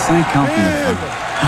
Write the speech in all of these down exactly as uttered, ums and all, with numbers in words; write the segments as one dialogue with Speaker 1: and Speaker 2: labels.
Speaker 1: cinquante-neuf ans.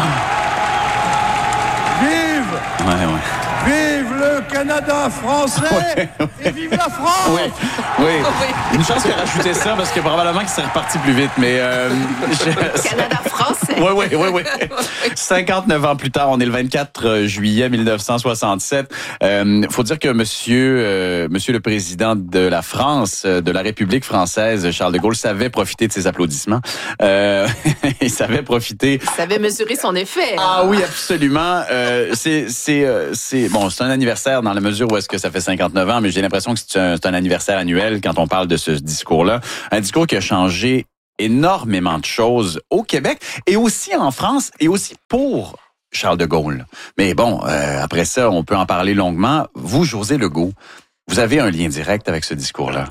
Speaker 2: Vive!
Speaker 1: Ouais, ouais.
Speaker 2: Vive le Canada français
Speaker 1: ouais, ouais.
Speaker 2: et vive la France!
Speaker 1: Oui, oui. Une chance qu'il a rajouté ça parce que probablement qu'il serait reparti plus vite. Mais euh,
Speaker 3: je... Canada français.
Speaker 1: Oui, oui, oui, oui. cinquante-neuf ans plus tard, on est le vingt-quatre juillet mille neuf cent soixante-sept. Il euh, faut dire que monsieur, euh, monsieur le président de la France, de la République française, Charles de Gaulle, savait profiter de ses applaudissements. Euh, il savait profiter.
Speaker 3: Il savait mesurer son effet.
Speaker 1: Ah hein? Oui, absolument. Euh, c'est, c'est, c'est, bon, c'est un anniversaire dans la mesure où est-ce que ça fait cinquante-neuf ans, mais j'ai l'impression que c'est un, c'est un anniversaire annuel quand on parle de ce discours-là. Un discours qui a changé énormément de choses au Québec et aussi en France et aussi pour Charles de Gaulle. Mais bon, euh, après ça, on peut en parler longuement. Vous, Josée Legault, vous avez un lien direct avec ce discours-là.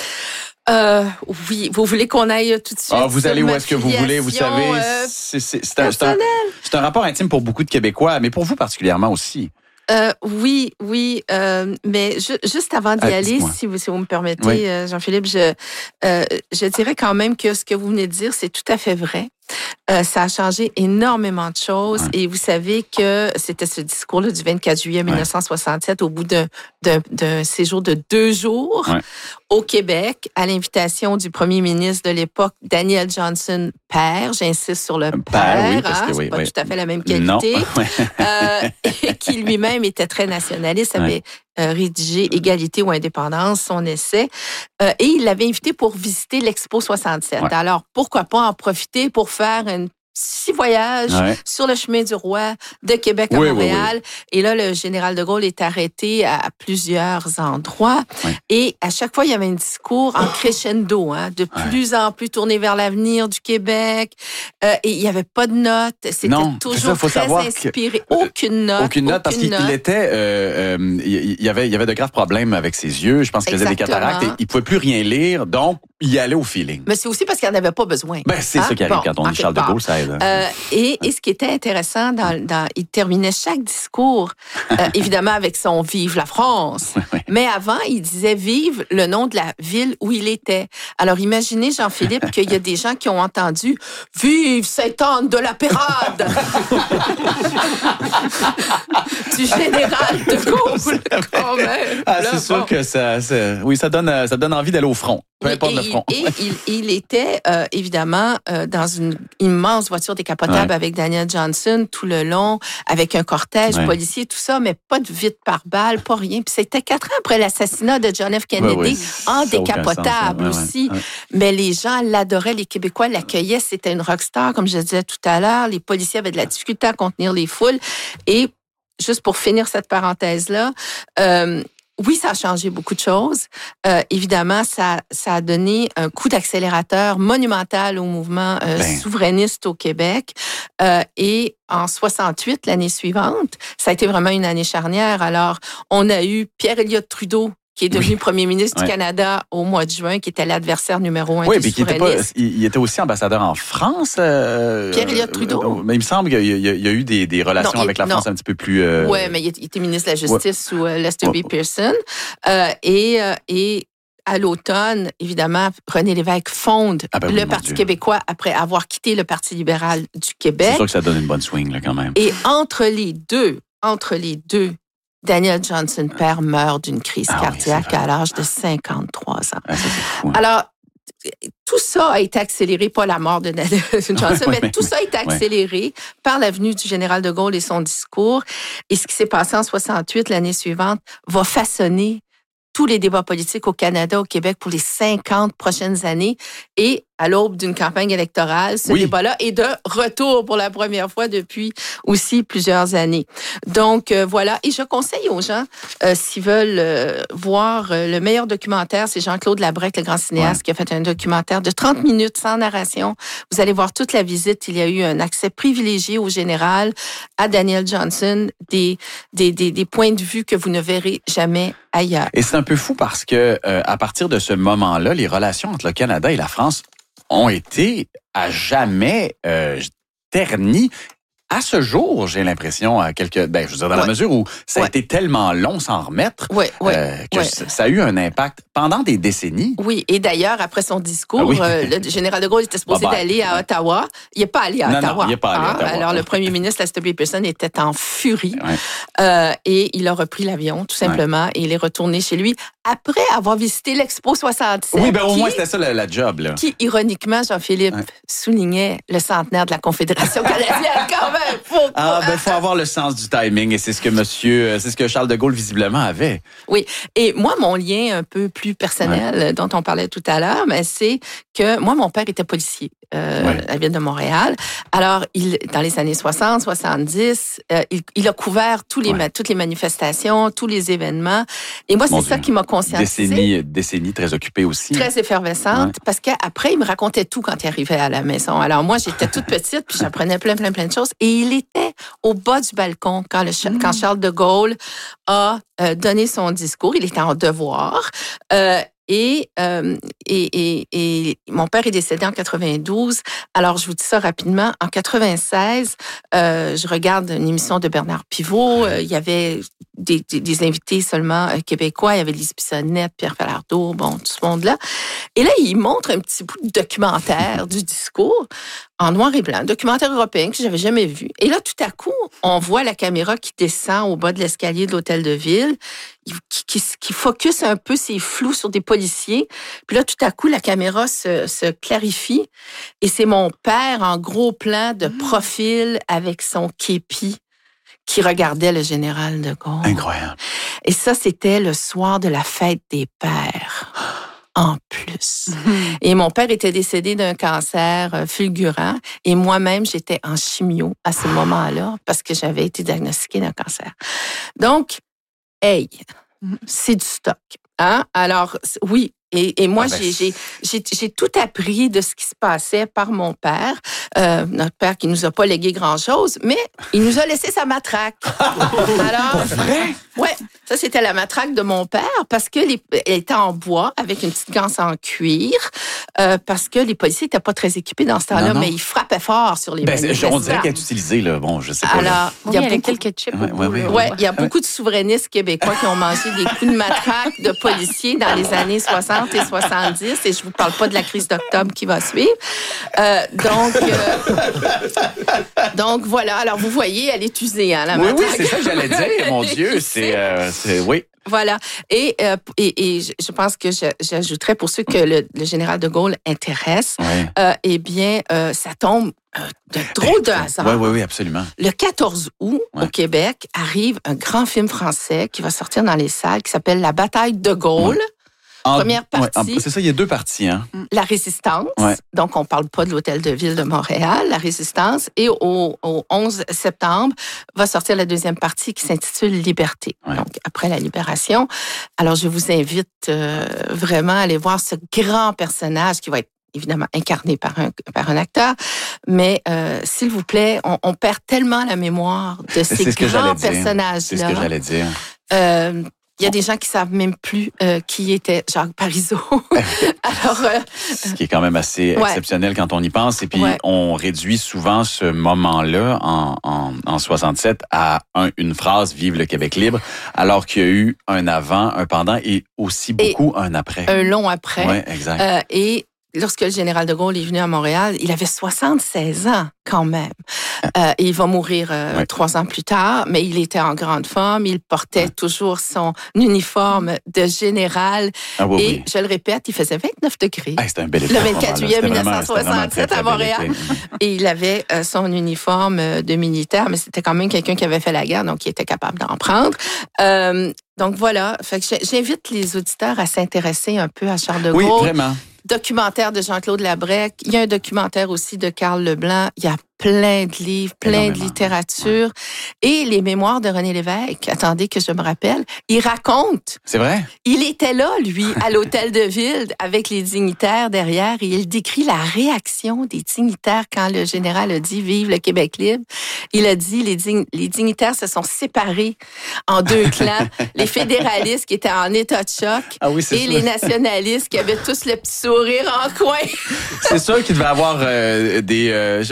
Speaker 3: Euh, oui, vous voulez qu'on aille tout de suite?
Speaker 1: Ah, vous allez où est-ce que vous voulez, vous savez,
Speaker 3: euh,
Speaker 1: c'est, c'est, c'est, un, c'est, un, c'est un rapport intime pour beaucoup de Québécois, mais pour vous particulièrement aussi.
Speaker 3: Euh, oui, oui, euh, mais ju- juste avant d'y ah, aller, si vous, si vous me permettez, oui. euh, Jean-Philippe, je, euh, je dirais quand même que ce que vous venez de dire, c'est tout à fait vrai. Euh, ça a changé énormément de choses ouais. et vous savez que c'était ce discours-là du vingt-quatre juillet mille neuf cent soixante-sept ouais. au bout d'un, d'un, d'un séjour de deux jours ouais. au Québec à l'invitation du premier ministre de l'époque, Daniel Johnson, père, j'insiste sur le père,
Speaker 1: père oui, parce
Speaker 3: hein,
Speaker 1: que
Speaker 3: c'est
Speaker 1: oui,
Speaker 3: pas
Speaker 1: oui.
Speaker 3: tout à fait la même qualité, euh, et qui lui-même était très nationaliste, avait ouais. Euh, rédigé Égalité ou indépendance, son essai, euh, et il l'avait invité pour visiter l'Expo soixante-sept. Ouais. Alors, pourquoi pas en profiter pour faire un petit voyage ouais. sur le chemin du roi de Québec à oui, Montréal. Oui, oui. Et là, le général de Gaulle est arrêté à plusieurs endroits. Ouais. Et à chaque fois, il y avait un discours en crescendo, hein, de plus ouais. en plus tourné vers l'avenir du Québec. Euh, et il n'y avait pas de notes. C'était
Speaker 1: non,
Speaker 3: toujours
Speaker 1: ça,
Speaker 3: très inspiré.
Speaker 1: Que,
Speaker 3: aucune note.
Speaker 1: Aucune note, parce qu'il
Speaker 3: note.
Speaker 1: était... Euh, euh, il, y avait, il y avait de graves problèmes avec ses yeux. Je pense qu'il faisait des cataractes. Et il ne pouvait plus rien lire. Donc, il y allait au feeling.
Speaker 3: Mais c'est aussi parce qu'il n'en avait pas besoin.
Speaker 1: Ben, c'est hein? ça qui arrive bon, quand on dit Charles de Gaulle, ça aide.
Speaker 3: Euh, et, et ce qui était intéressant, dans, dans, il terminait chaque discours, euh, évidemment avec son « Vive la France ». Mais avant, il disait « Vive le nom de la ville où il était ». Alors, imaginez, Jean-Philippe, qu'il y a des gens qui ont entendu « Vive Sainte-Anne de la Pérade » du général de Gaulle, quand même.
Speaker 1: Ah, c'est sûr que ça, ça, oui, ça donne, ça donne envie d'aller au front. Peu importe
Speaker 3: et,
Speaker 1: le front.
Speaker 3: Et il, il était, euh, évidemment, euh, dans une immense voiture décapotable ouais. avec Daniel Johnson tout le long, avec un cortège ouais. policier, tout ça, mais pas de vide par balle, pas rien. Puis c'était quatre ans après l'assassinat de John F. Kennedy, ouais, ouais. en ça décapotable sens, ouais. aussi. Ouais. Ouais. Mais les gens l'adoraient, les Québécois l'accueillaient. C'était une rockstar, comme je disais tout à l'heure. Les policiers avaient de la difficulté à contenir les foules. Et juste pour finir cette parenthèse-là, euh, oui, ça a changé beaucoup de choses. Euh, évidemment, ça, ça a donné un coup d'accélérateur monumental au mouvement euh, ben. souverainiste au Québec. Euh, et en soixante-huit, l'année suivante, ça a été vraiment une année charnière. Alors, on a eu Pierre Elliott Trudeau, qui est devenu oui. premier ministre ouais. du Canada au mois de juin, qui était l'adversaire numéro un
Speaker 1: oui,
Speaker 3: des
Speaker 1: mais
Speaker 3: souverainistes.
Speaker 1: Il, il était aussi ambassadeur en France. Euh,
Speaker 3: Pierre Elliott Trudeau.
Speaker 1: Euh, mais il me semble qu'il y a, il y a, il y a eu des, des relations non, avec la
Speaker 3: non.
Speaker 1: France un petit peu plus... Euh...
Speaker 3: Oui, mais il était ministre de la Justice ouais. sous euh, Lester ouais. B. Pearson. Euh, et, euh, et à l'automne, évidemment, René Lévesque fonde ah ben oui, le Parti Dieu. québécois après avoir quitté le Parti libéral du Québec.
Speaker 1: C'est sûr que ça donne une bonne swing, là, quand même.
Speaker 3: Et entre les deux, entre les deux, Daniel Johnson, père, meurt d'une crise ah cardiaque oui, à l'âge de cinquante-trois ans.
Speaker 1: Ah, ça, c'est fou, hein.
Speaker 3: Alors, tout ça a été accéléré, pas la mort de Daniel Johnson, mais tout ça a été accéléré ouais. par la venue du général de Gaulle et son discours. Et ce qui s'est passé en soixante-huit, l'année suivante, va façonner tous les débats politiques au Canada, au Québec pour les cinquante prochaines années. Et à l'aube d'une campagne électorale, ce oui. débat-là est de retour pour la première fois depuis aussi plusieurs années. Donc, euh, voilà. Et je conseille aux gens, euh, s'ils veulent euh, voir euh, le meilleur documentaire, c'est Jean-Claude Labrec, le grand cinéaste, ouais. qui a fait un documentaire de trente minutes sans narration. Vous allez voir toute la visite. Il y a eu un accès privilégié au général, à Daniel Johnson, des, des, des, des points de vue que vous ne verrez jamais ailleurs.
Speaker 1: Et c'est un peu fou parce que euh, à partir de ce moment-là, les relations entre le Canada et la France ont été à jamais euh, ternies à ce jour, j'ai l'impression, à quelques, ben, je veux dire, dans
Speaker 3: ouais.
Speaker 1: la mesure où ça a
Speaker 3: ouais.
Speaker 1: été tellement long sans remettre,
Speaker 3: ouais, ouais,
Speaker 1: euh, que
Speaker 3: ouais.
Speaker 1: ça, ça a eu un impact pendant des décennies.
Speaker 3: Oui, et d'ailleurs, après son discours,
Speaker 1: ah oui.
Speaker 3: euh, le général de Gaulle était supposé
Speaker 1: bye bye.
Speaker 3: d'aller à Ottawa. Il n'est pas allé à
Speaker 1: non,
Speaker 3: Ottawa.
Speaker 1: Non, il n'est pas allé
Speaker 3: hein?
Speaker 1: à Ottawa.
Speaker 3: Alors, le premier ministre, Lester B. Pearson, était en furie.
Speaker 1: Ouais.
Speaker 3: Euh, et il a repris l'avion, tout simplement, ouais. et il est retourné chez lui après avoir visité l'Expo soixante-sept.
Speaker 1: Oui, ben au
Speaker 3: qui,
Speaker 1: moins, c'était ça la, la job. Là.
Speaker 3: Qui, ironiquement, Jean-Philippe, ouais. soulignait le centenaire de la Confédération canadienne quand même. Faut,
Speaker 1: ah, ben, faut avoir le sens du timing et c'est ce que monsieur, c'est ce que Charles de Gaulle visiblement avait.
Speaker 3: Oui. Et moi, mon lien un peu plus personnel ouais. dont on parlait tout à l'heure, mais c'est que moi, mon père était policier euh, ouais. à la ville de Montréal. Alors, il, dans les années soixante, soixante-dix, euh, il, il a couvert tous les, ouais. toutes les manifestations, tous les événements. Et moi, c'est Mon ça Dieu. qui m'a conscientisé.
Speaker 1: Décennie, décennie très occupée aussi.
Speaker 3: Très effervescente, ouais. parce qu'après, il me racontait tout quand il arrivait à la maison. Alors moi, j'étais toute petite, puis j'apprenais plein, plein, plein de choses. Et il était au bas du balcon quand, le, mmh. quand Charles de Gaulle a euh, donné son discours. Il était en devoir. Euh, Et, euh, et, et, et mon père est décédé en quatre-vingt-douze. Alors, je vous dis ça rapidement. En quatre-vingt-seize, euh, je regarde une émission de Bernard Pivot. Euh, il y avait des, des, des invités seulement euh, québécois. Il y avait Lise Bissonnette, Pierre Falardeau, bon, tout ce monde-là. Et là, il montre un petit bout de documentaire du discours en noir et blanc, documentaire européen que j'avais jamais vu. Et là, tout à coup, on voit la caméra qui descend au bas de l'escalier de l'hôtel de ville, qui, qui, qui focus un peu ses flous sur des policiers. Puis là, tout à coup, la caméra se, se clarifie et c'est mon père en gros plan de profil avec son képi qui regardait le général de Gaulle.
Speaker 1: Incroyable.
Speaker 3: Et ça, c'était le soir de la fête des pères. En plus. Mm-hmm. Et mon père était décédé d'un cancer fulgurant et moi-même, j'étais en chimio à ce moment-là parce que j'avais été diagnostiquée d'un cancer. Donc, hey, c'est du stock. Hein? Alors, oui. Et, et moi, ah ben... j'ai, j'ai, j'ai, j'ai tout appris de ce qui se passait par mon père. Euh, notre père qui nous a pas légué grand-chose, mais il nous a laissé sa matraque. Alors,
Speaker 1: vrai?
Speaker 3: Ouais, ça c'était la matraque de mon père parce que les, elle était en bois avec une petite ganse en cuir euh, parce que les policiers étaient pas très équipés dans ce temps-là, non, non. mais ils frappaient fort sur les
Speaker 1: ben,
Speaker 3: manifestants.
Speaker 1: On dirait qu'elle est utilisée là. Bon, je sais pas.
Speaker 3: Alors,
Speaker 4: il y a, oui, beaucoup... quelques chips.
Speaker 1: Ouais, ouais, ouais,
Speaker 3: ouais, il y a beaucoup de souverainistes québécois qui ont mangé des coups de matraque de policiers dans les années soixante et soixante-dix, et je vous parle pas de la crise d'octobre qui va suivre. Euh, donc, euh, donc voilà. Alors vous voyez, elle est usée, hein, la
Speaker 1: oui,
Speaker 3: matraque.
Speaker 1: Oui, c'est ça que j'allais dire. Mon Dieu, c'est, euh, c'est oui.
Speaker 3: Voilà. Et, euh, et, et je pense que j'ajouterais pour ceux que le, le général de Gaulle intéresse, ouais. euh, eh bien, euh, ça tombe euh, de drôle de hasard.
Speaker 1: Oui, oui, oui, absolument.
Speaker 3: Le quatorze août, ouais. au Québec, arrive un grand film français qui va sortir dans les salles qui s'appelle La bataille de Gaulle. Ouais.
Speaker 1: En,
Speaker 3: Première partie.
Speaker 1: Ouais, c'est ça, il y a deux parties. Hein?
Speaker 3: La Résistance. Ouais. Donc, on ne parle pas de l'Hôtel de Ville de Montréal, La Résistance. Et au, au onze septembre, va sortir la deuxième partie qui s'intitule Liberté. Ouais. Donc, après la libération. Alors, je vous invite euh, vraiment à aller voir ce grand personnage qui va être évidemment incarné par un, par un acteur. Mais euh, s'il vous plaît, on, on perd tellement la mémoire de ces
Speaker 1: c'est
Speaker 3: grands personnages-là.
Speaker 1: C'est ce que j'allais dire.
Speaker 3: Euh, Il y a des gens qui savent même plus euh, qui était Jacques Parizeau. Alors, euh,
Speaker 1: ce qui est quand même assez ouais. exceptionnel quand on y pense. Et puis, ouais. on réduit souvent ce moment-là en, en, en soixante-sept à un, une phrase « Vive le Québec libre », alors qu'il y a eu un avant, un pendant et aussi beaucoup et un après.
Speaker 3: Un long après.
Speaker 1: Oui, exact.
Speaker 3: Euh, et lorsque le général de Gaulle est venu à Montréal, il avait soixante-seize ans quand même. Euh, et il va mourir euh, ouais. trois ans plus tard, mais il était en grande forme. Il portait ouais. toujours son uniforme de général.
Speaker 1: Ah, oui,
Speaker 3: et
Speaker 1: oui.
Speaker 3: je le répète, il faisait vingt-neuf degrés.
Speaker 1: Ah, c'était un bel été.
Speaker 3: Le vingt-quatre juillet mille neuf cent soixante-sept à Montréal. Et il avait euh, son uniforme de militaire, mais c'était quand même quelqu'un qui avait fait la guerre, donc il était capable d'en prendre. Euh, donc voilà, fait que j'invite les auditeurs à s'intéresser un peu à Charles de Gaulle.
Speaker 1: Oui, vraiment.
Speaker 3: Documentaire de Jean-Claude Labrec. Il y a un documentaire aussi de Carl Leblanc. Il y a plein de livres, plein de littérature. Ouais. Et les mémoires de René Lévesque, attendez que je me rappelle, il raconte.
Speaker 1: C'est vrai?
Speaker 3: Il était là, lui, à l'hôtel de ville avec les dignitaires derrière et il décrit la réaction des dignitaires quand le général a dit « Vive le Québec libre ». Il a dit les, dign- les dignitaires se sont séparés en deux clans. Les fédéralistes qui étaient en état de choc
Speaker 1: ah oui,
Speaker 3: et
Speaker 1: ça.
Speaker 3: les nationalistes qui avaient tous le petit sourire en coin.
Speaker 1: C'est sûr qu'il devait avoir euh, des, euh, je sais pas, des, des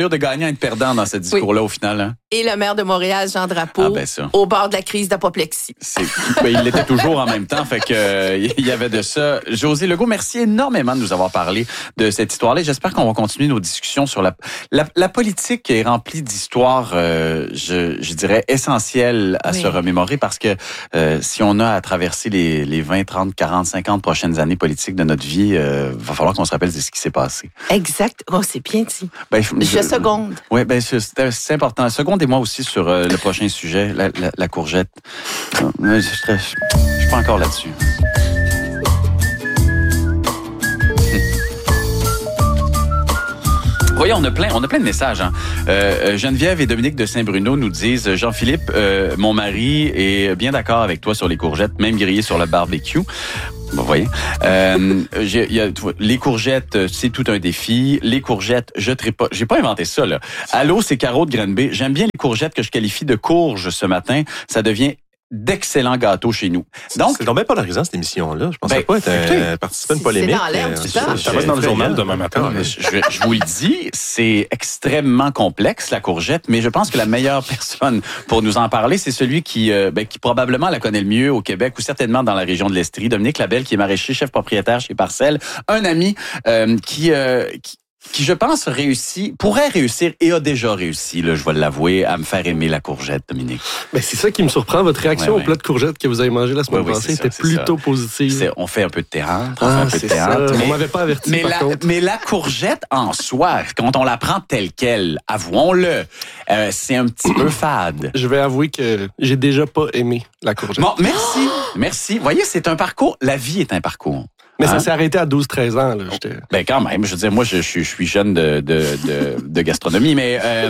Speaker 1: allure de gagnant et de perdant dans ce discours-là, oui. au final. Hein?
Speaker 3: Et le maire de Montréal, Jean Drapeau,
Speaker 1: ah, ben ça.
Speaker 3: au bord de la crise d'apoplexie.
Speaker 1: C'est... Ben, il l'était toujours en même temps, fait que euh, il y avait de ça. Josée Legault, merci énormément de nous avoir parlé de cette histoire-là. J'espère qu'on va continuer nos discussions sur la la, la politique est remplie d'histoires, euh, je, je dirais, essentielles à oui. se remémorer parce que euh, si on a à traverser les, les vingt, trente, quarante, cinquante prochaines années politiques de notre vie, euh, va falloir qu'on se rappelle de ce qui s'est passé.
Speaker 3: Exact. Oh, c'est bien dit. Ben, je, je seconde.
Speaker 1: Oui, ben c'est, c'est important. Secondez-moi aussi sur euh, le prochain sujet, la, la, la courgette. Je, je, je, je suis pas encore là-dessus. Voyons, on a plein, on a plein de messages. Hein. Euh, Geneviève et Dominique de Saint-Bruno nous disent « Jean-Philippe, euh, mon mari est bien d'accord avec toi sur les courgettes, même grillées sur le barbecue. » Vous voyez, euh, j'ai, y a, les courgettes, c'est tout un défi. Les courgettes, je ne pas. J'ai pas inventé ça, là. Allô, c'est Caro de Granby. J'aime bien les courgettes que je qualifie de courges ce matin. Ça devient d'excellents gâteaux chez nous. Donc,
Speaker 4: c'est tombé polarisant, cette émission-là. Je pensais ben, pas être un participant de polémique.
Speaker 3: C'est dans l'air du temps.
Speaker 4: Ça va être dans le journal demain matin.
Speaker 1: Je, je, je vous le dis, c'est extrêmement complexe, la courgette, mais je pense que la meilleure personne pour nous en parler, c'est celui qui, euh, ben, qui probablement la connaît le mieux au Québec ou certainement dans la région de l'Estrie. Dominique Labelle, qui est maraîcher, chef propriétaire chez Parcelles. Un ami euh, qui... Euh, qui qui, je pense, réussit, pourrait réussir et a déjà réussi, là, je vais l'avouer, à me faire aimer la courgette, Dominique.
Speaker 5: Ben, c'est ça qui me surprend. Votre réaction ouais, ouais. au plat de courgette que vous avez mangé la semaine ouais, passée oui, était ça, plutôt ça. positive.
Speaker 1: C'est, on fait un peu de théâtre. On
Speaker 5: ah,
Speaker 1: fait un peu
Speaker 5: c'est
Speaker 1: de théâtre.
Speaker 5: Ça. Mais, on m'avait pas averti,
Speaker 1: mais,
Speaker 5: par
Speaker 1: la,
Speaker 5: contre.
Speaker 1: mais la courgette en soi, quand on la prend telle qu'elle, avouons-le, euh, c'est un petit peu fade.
Speaker 5: Je vais avouer que j'ai déjà pas aimé la courgette.
Speaker 1: Bon, merci. Merci. Vous voyez, c'est un parcours. La vie est un parcours.
Speaker 5: Mais hein? Ça s'est arrêté à douze treize ans. Là, j'étais...
Speaker 1: Ben quand même, je veux dire, moi, je, je, je suis jeune de, de, de, de gastronomie, mais... Euh...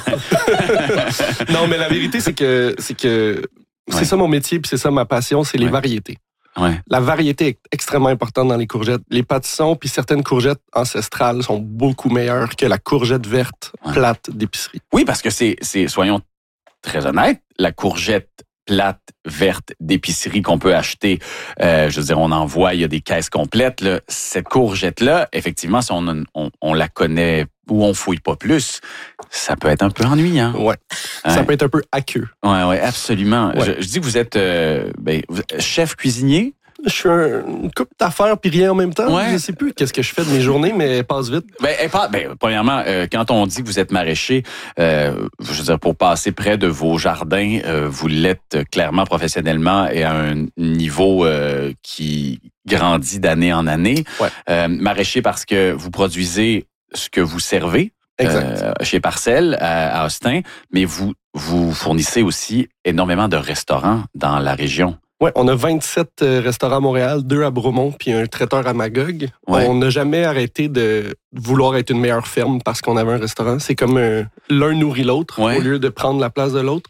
Speaker 5: non, mais la vérité, c'est que c'est, que c'est ouais. ça mon métier, puis c'est ça ma passion, c'est les ouais. variétés.
Speaker 1: Ouais.
Speaker 5: La variété est extrêmement importante dans les courgettes. Les pâtissons, puis certaines courgettes ancestrales sont beaucoup meilleures que la courgette verte ouais. plate d'épicerie.
Speaker 1: Oui, parce que c'est, c'est, soyons très honnêtes, la courgette plate, verte, d'épicerie qu'on peut acheter. Euh, je veux dire, on en voit, il y a des caisses complètes. Là. Cette courgette-là, effectivement, si on, on, on la connaît ou on fouille pas plus, ça peut être un peu ennuyant.
Speaker 5: Ouais. Hein? Ça peut être un peu aqueux.
Speaker 1: Ouais, ouais, absolument. Ouais. Je, je dis que vous êtes euh, ben, chef cuisinier.
Speaker 5: Je suis un, une couple d'affaires puis rien en même temps. Ouais. Je sais plus qu'est-ce que je fais de mes journées, mais elles passent vite.
Speaker 1: Ben, elle passe, ben premièrement, euh, quand on dit que vous êtes maraîcher, euh, je veux dire, pour passer près de vos jardins, euh, vous l'êtes clairement professionnellement et à un niveau euh, qui grandit d'année en année.
Speaker 5: Ouais.
Speaker 1: Euh, maraîcher parce que vous produisez ce que vous servez.
Speaker 5: Exact.
Speaker 1: Euh, chez Parcelles, à, à Austin, mais vous, vous fournissez aussi énormément de restaurants dans la région.
Speaker 5: Oui, on a vingt-sept restaurants à Montréal, deux à Bromont, puis un traiteur à Magog.
Speaker 1: Ouais.
Speaker 5: On n'a jamais arrêté de vouloir être une meilleure ferme parce qu'on avait un restaurant. C'est comme un, l'un nourrit l'autre
Speaker 1: ouais.
Speaker 5: au lieu de prendre la place de l'autre.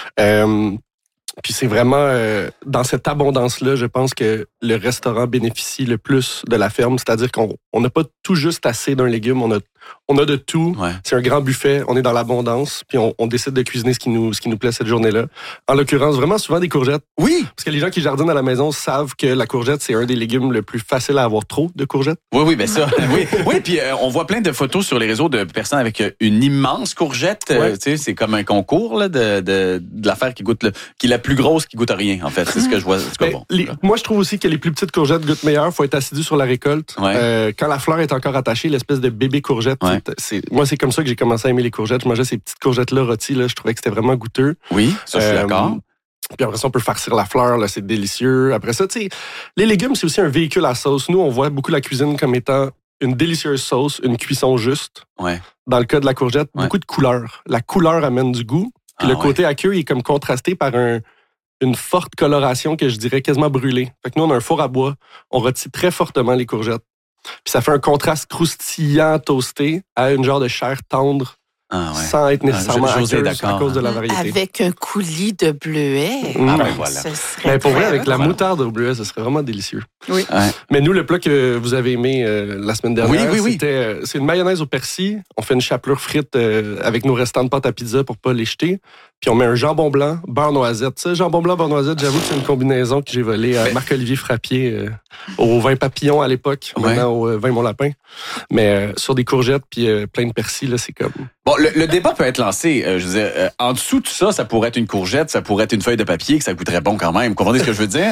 Speaker 5: Euh, puis c'est vraiment euh, dans cette abondance-là, je pense que le restaurant bénéficie le plus de la ferme. C'est-à-dire qu'on n'a pas tout juste assez d'un légume, on a On a de tout.
Speaker 1: Ouais.
Speaker 5: C'est un grand buffet. On est dans l'abondance. Puis on, on décide de cuisiner ce qui nous, ce qui nous plaît cette journée-là. En l'occurrence, vraiment souvent des courgettes.
Speaker 1: Oui.
Speaker 5: Parce que les gens qui jardinent à la maison savent que la courgette, c'est un des légumes le plus facile à avoir trop de courgettes.
Speaker 1: Oui, oui, ben ça. oui, oui. Puis euh, on voit plein de photos sur les réseaux de personnes avec une immense courgette.
Speaker 5: Ouais.
Speaker 1: Euh, tu sais, c'est comme un concours là, de, de, de l'affaire qui goûte, le, qui est la plus grosse qui goûte à rien. En fait, c'est ce que je vois. C'est
Speaker 5: ben,
Speaker 1: bon,
Speaker 5: les, moi, je trouve aussi que les plus petites courgettes goûtent meilleur. Faut être assidu sur la récolte.
Speaker 1: Ouais.
Speaker 5: Euh, quand la fleur est encore attachée, l'espèce de bébé courgette.
Speaker 1: Ouais.
Speaker 5: C'est, moi, c'est comme ça que j'ai commencé à aimer les courgettes. Je mangeais ces petites courgettes-là rôties. Là, je trouvais que c'était vraiment goûteux.
Speaker 1: Oui, ça, je suis
Speaker 5: euh,
Speaker 1: d'accord.
Speaker 5: Puis après ça, on peut farcir la fleur, là, c'est délicieux. Après ça, tu sais, les légumes, c'est aussi un véhicule à sauce. Nous, on voit beaucoup la cuisine comme étant une délicieuse sauce, une cuisson juste.
Speaker 1: Ouais.
Speaker 5: Dans le cas de la courgette,
Speaker 1: ouais.
Speaker 5: beaucoup de couleurs. La couleur amène du goût. Puis
Speaker 1: ah,
Speaker 5: le
Speaker 1: ouais.
Speaker 5: côté aqueux, il est comme contrasté par un, une forte coloration que je dirais quasiment brûlée. Fait que nous, on a un four à bois. On rôtit très fortement les courgettes. Puis ça fait un contraste croustillant, toasté, à une genre de chair tendre.
Speaker 1: Ah, ouais.
Speaker 5: Sans être nécessairement
Speaker 1: ah,
Speaker 5: aqueuse à cause de la variété.
Speaker 3: Avec un coulis de bleuet.
Speaker 5: Mmh.
Speaker 1: Ah ben voilà.
Speaker 3: Ce serait
Speaker 5: Mais pour vrai, avec
Speaker 3: bon.
Speaker 5: la moutarde au bleuet, ce serait vraiment délicieux.
Speaker 3: Oui.
Speaker 1: Ouais.
Speaker 5: Mais nous, le plat que vous avez aimé euh, la semaine dernière,
Speaker 1: oui, oui,
Speaker 5: c'était, euh, c'est une mayonnaise au persil. On fait une chapelure frite euh, avec nos restants de pâte à pizza pour pas les jeter. puis on met un jambon blanc, beurre noisette. Ça, jambon blanc, beurre noisette, j'avoue que c'est une combinaison que j'ai volée à Marc-Olivier Frappier euh, au vin papillon à l'époque, ouais. Maintenant au euh, vin Mon Lapin. Mais euh, sur des courgettes puis euh, plein de persil, là, c'est comme...
Speaker 1: Bon, le, le débat peut être lancé. Euh, je veux dire, euh, en dessous de tout ça, ça pourrait être une courgette, ça pourrait être une feuille de papier, que ça goûterait bon quand même. Vous comprenez ce que je veux dire?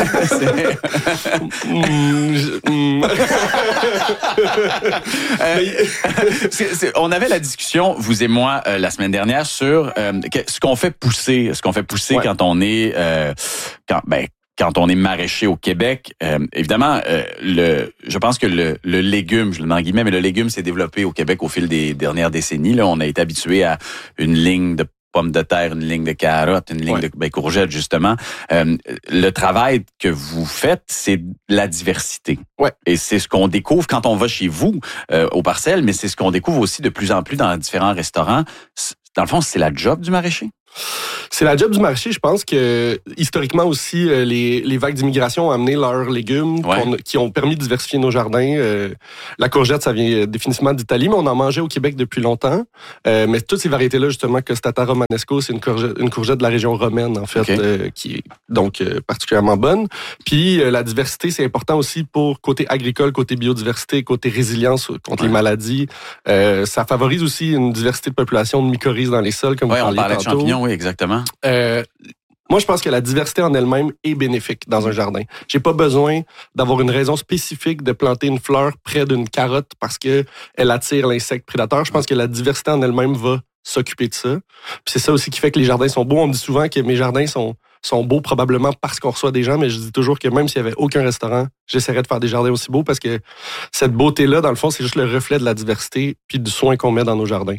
Speaker 1: euh, c'est, c'est, on avait la discussion, vous et moi, euh, la semaine dernière, sur euh, ce qu'on fait pousser, ce qu'on fait pousser ouais. quand on est, euh, quand, ben, quand on est maraîcher au Québec. Euh, évidemment, euh, le, je pense que le, le légume, je le mets en guillemets, mais le légume s'est développé au Québec au fil des dernières décennies. Là, on a été habitué à une ligne de pommes de terre, une ligne de carottes, une ligne ouais. de ben, courgettes, justement. Euh, le travail que vous faites, c'est la diversité.
Speaker 5: Ouais.
Speaker 1: Et c'est ce qu'on découvre quand on va chez vous, euh, aux parcelles, mais c'est ce qu'on découvre aussi de plus en plus dans différents restaurants. Dans le fond, c'est la job du maraîcher?
Speaker 5: C'est la job du marché. Je pense que historiquement aussi, les, les vagues d'immigration ont amené leurs légumes ouais. qui ont permis de diversifier nos jardins. Euh, la courgette, ça vient définitivement d'Italie, mais on en mangeait au Québec depuis longtemps. Euh, mais toutes ces variétés-là, justement, Costata romanesco, c'est une courgette, une courgette de la région romaine, en fait, okay. euh, qui est donc euh, particulièrement bonne. Puis euh, la diversité, c'est important aussi pour côté agricole, côté biodiversité, côté résilience contre ouais. les maladies. Euh, ça favorise aussi une diversité de population de mycorhizes dans les sols, comme
Speaker 1: ouais,
Speaker 5: vous parliez
Speaker 1: on parlait
Speaker 5: tantôt.
Speaker 1: De champignons, oui, exactement.
Speaker 5: Euh, moi, je pense que la diversité en elle-même est bénéfique dans un jardin. J'ai pas besoin d'avoir une raison spécifique de planter une fleur près d'une carotte parce que elle attire l'insecte prédateur. Je pense que la diversité en elle-même va s'occuper de ça. Puis c'est ça aussi qui fait que les jardins sont beaux. On me dit souvent que mes jardins sont sont beaux probablement parce qu'on reçoit des gens, mais je dis toujours que même s'il y avait aucun restaurant, j'essaierais de faire des jardins aussi beaux parce que cette beauté-là, dans le fond, c'est juste le reflet de la diversité puis du soin qu'on met dans nos jardins.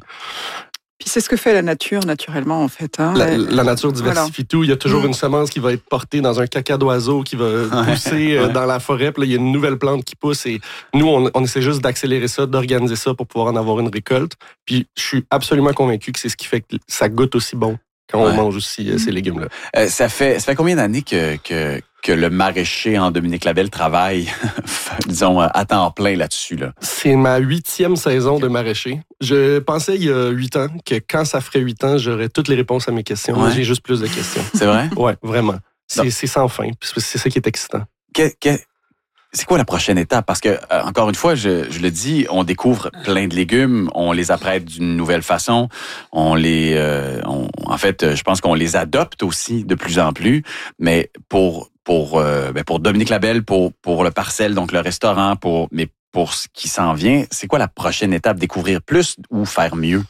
Speaker 6: Puis c'est ce que fait la nature, naturellement, en fait. Hein?
Speaker 5: La, la nature diversifie voilà. tout. Il y a toujours mmh. une semence qui va être portée dans un caca d'oiseau qui va pousser ouais. dans la forêt. Puis là, il y a une nouvelle plante qui pousse. Et nous, on, on essaie juste d'accélérer ça, d'organiser ça pour pouvoir en avoir une récolte. Puis je suis absolument convaincu que c'est ce qui fait que ça goûte aussi bon quand ouais. on mange aussi euh, ces légumes-là.
Speaker 1: Euh, ça fait ça fait combien d'années que... que... que le maraîcher en Dominique Labelle travaille, disons, à temps plein là-dessus, là?
Speaker 5: C'est ma huitième saison de maraîcher. Je pensais il y a huit ans que quand ça ferait huit ans, j'aurais toutes les réponses à mes questions. Ouais. J'ai juste plus de questions.
Speaker 1: C'est vrai?
Speaker 5: Oui, vraiment. C'est, c'est sans fin. C'est ça qui est excitant.
Speaker 1: Que, que, c'est quoi la prochaine étape? Parce que, euh, encore une fois, je, je le dis, on découvre plein de légumes, on les apprête d'une nouvelle façon, on les... Euh, on, en fait, je pense qu'on les adopte aussi de plus en plus, mais pour... Pour, euh, ben pour Dominique Labelle, pour, pour le Parcelle, donc le restaurant, pour, mais pour ce qui s'en vient, c'est quoi la prochaine étape? Découvrir plus ou faire mieux?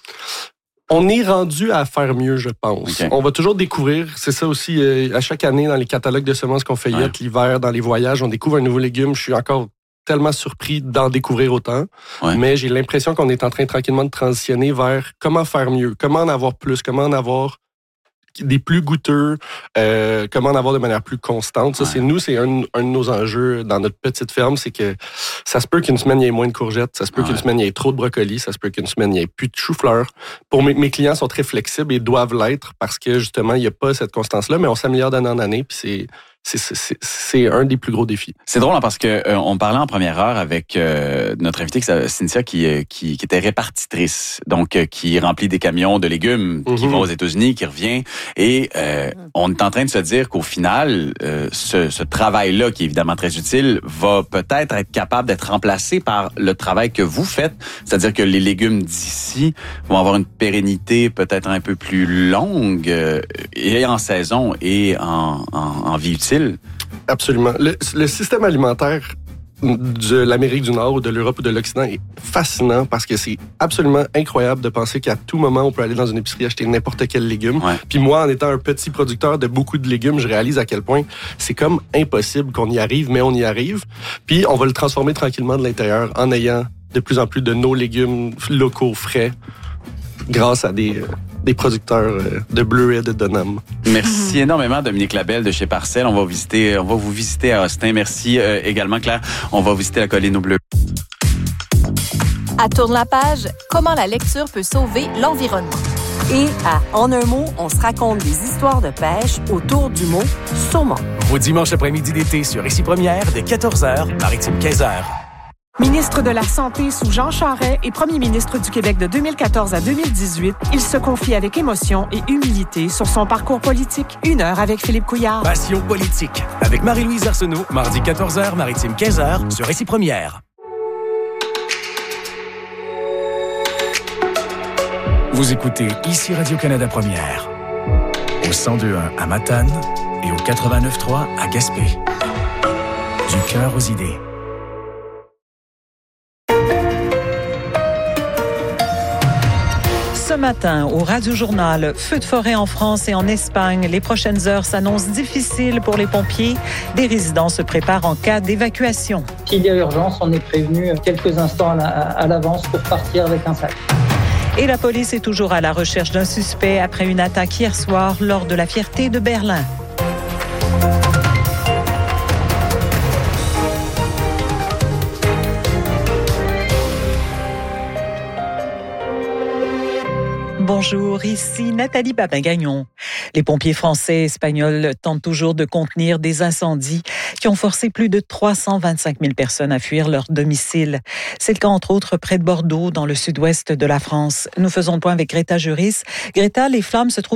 Speaker 5: On est rendu à faire mieux, je pense. Okay. On va toujours découvrir, c'est ça aussi, euh, à chaque année, dans les catalogues de semences qu'on feuillette, ouais. l'hiver, dans les voyages, on découvre un nouveau légume. Je suis encore tellement surpris d'en découvrir autant, ouais. mais j'ai l'impression qu'on est en train tranquillement de transitionner vers comment faire mieux, comment en avoir plus, comment en avoir des plus goûteux, euh, comment en avoir de manière plus constante. Ça, ouais. c'est nous, c'est un, un de nos enjeux dans notre petite ferme, c'est que ça se peut qu'une semaine, il y ait moins de courgettes, ça se peut ouais. qu'une semaine, il y ait trop de brocolis, ça se peut qu'une semaine, il n'y ait plus de chou-fleur. Pour mes, mes clients sont très flexibles et doivent l'être parce que, justement, il n'y a pas cette constance-là, mais on s'améliore d'année en année, puis c'est... C'est, c'est, c'est un des plus gros défis.
Speaker 1: C'est drôle hein, parce que euh, on parlait en première heure avec euh, notre invitée Cynthia qui, qui, qui était répartitrice, donc euh, qui remplit des camions de légumes, mm-hmm. qui va aux États-Unis, qui revient, et euh, on est en train de se dire qu'au final, euh, ce, ce travail-là, qui est évidemment très utile, va peut-être être capable d'être remplacé par le travail que vous faites, c'est-à-dire que les légumes d'ici vont avoir une pérennité peut-être un peu plus longue, euh, et en saison et en, en, en vie utile.
Speaker 5: Absolument. Le, le système alimentaire de l'Amérique du Nord ou de l'Europe ou de l'Occident est fascinant parce que c'est absolument incroyable de penser qu'à tout moment, on peut aller dans une épicerie acheter n'importe quel légume. Ouais. Puis moi, en étant un petit producteur de beaucoup de légumes, je réalise à quel point c'est comme impossible qu'on y arrive, mais on y arrive. Puis on va le transformer tranquillement de l'intérieur en ayant de plus en plus de nos légumes locaux, frais, grâce à des... des producteurs de bleuets de Donham.
Speaker 1: Merci mmh. énormément, Dominique Labelle de chez Parcelle. On va visiter, on va vous visiter à Austin. Merci euh, également, Claire. On va visiter la colline aux Bleus.
Speaker 7: À Tourne la page, comment la lecture peut sauver l'environnement. Et à En un mot, on se raconte des histoires de pêche autour du mot saumon.
Speaker 8: Vos dimanches après-midi d'été sur Ici Première, dès quatorze heures, Maritime quinze heures. Ministre de la Santé sous Jean Charest et premier ministre du Québec de deux mille quatorze à deux mille dix-huit, il se confie avec émotion et humilité sur son parcours politique. Une heure avec Philippe Couillard.
Speaker 9: Passion politique. Avec Marie-Louise Arsenault, mardi quatorze heures, Maritime quinze heures, sur Récit Première. Vous écoutez ici Radio-Canada Première. Au cent deux point un à Matane et au quatre-vingt-neuf point trois à Gaspé. Du cœur aux idées.
Speaker 10: Ce matin, au Radio-Journal, feu de forêt en France et en Espagne. Les prochaines heures s'annoncent difficiles pour les pompiers. Des résidents se préparent en cas d'évacuation.
Speaker 11: S'il y a urgence, on est prévenu quelques instants à l'avance pour partir avec un sac.
Speaker 10: Et la police est toujours à la recherche d'un suspect après une attaque hier soir lors de la Fierté de Berlin. Bonjour, ici Nathalie Babin-Gagnon. Les pompiers français et espagnols tentent toujours de contenir des incendies qui ont forcé plus de trois cent vingt-cinq mille personnes à fuir leur domicile. C'est le cas, entre autres, près de Bordeaux, dans le sud-ouest de la France. Nous faisons le point avec Greta Juris. Greta, les flammes se trouvent